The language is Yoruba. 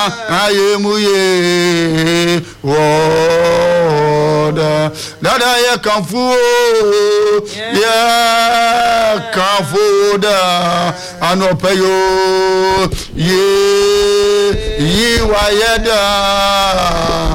ayemuye woda dada ye kanfu ye kanfuda anopeyo ye yiwayeda